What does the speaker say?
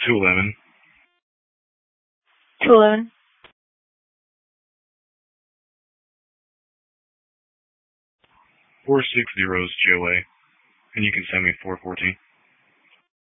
211. 211. 460 is GOA, and you can send me 414.